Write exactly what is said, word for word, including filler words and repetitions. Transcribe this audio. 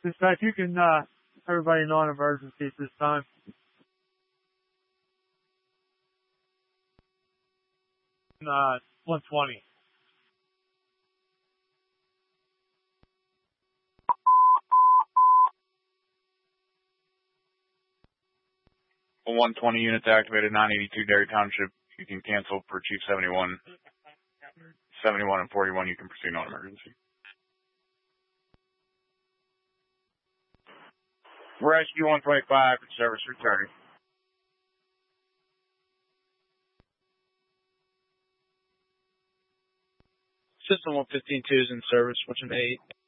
Dispatch, you can, uh, everybody know an emergency at this time. Uh, one twenty. one twenty units activated, nine eighty-two Dairy Township. You can cancel for Chief seventy-one. seventy-one and forty-one, you can proceed on emergency. Rescue one twenty-five, service returning. System one fifteen two is in service, what's an eight?